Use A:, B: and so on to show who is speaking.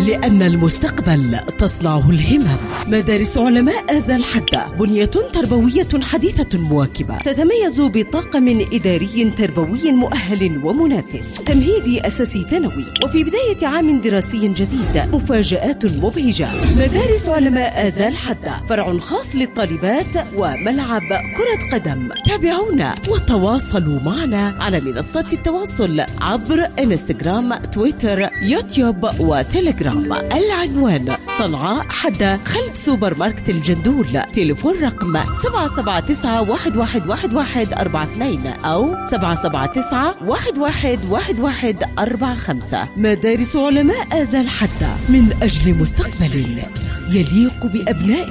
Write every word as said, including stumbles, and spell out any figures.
A: لأن المستقبل تصنعه الهمم. مدارس علماء آزال حدة بنية تربوية حديثة مواكبة، تتميز بطاقم إداري تربوي مؤهل ومنافس، تمهيدي أساسي ثانوي، وفي بداية عام دراسي جديد مفاجآت مبهجة. مدارس علماء آزال حدة فرع خاص للطالبات وملعب كرة قدم. تابعونا وتواصلوا معنا على منصات التواصل عبر انستغرام، تويتر، يوتيوب وتليجرام. العنوان صنعاء حدة خلف سوبر ماركت الجندول. تليفون رقم سبعة سبعة تسعة واحد واحد واحد واحد أربعة اثنين أو سبعة سبعة تسعة واحد واحد واحد واحد أربعة خمسة. مدارس علماء آزال حدة من أجل مستقبل يليق بأبنائنا.